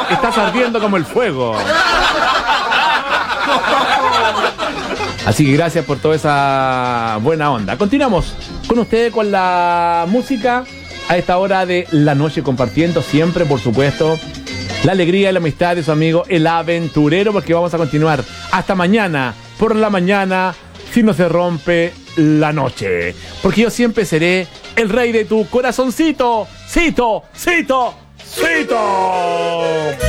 Estás ardiendo como el fuego. Así que gracias por toda esa buena onda. Continuamos con ustedes con la música a esta hora de la noche, compartiendo siempre, por supuesto, la alegría y la amistad de su amigo El Aventurero, porque vamos a continuar hasta mañana, por la mañana, si no se rompe la noche. Porque yo siempre seré el rey de tu corazoncito. ¡Cito! ¡Cito! ¡Cito!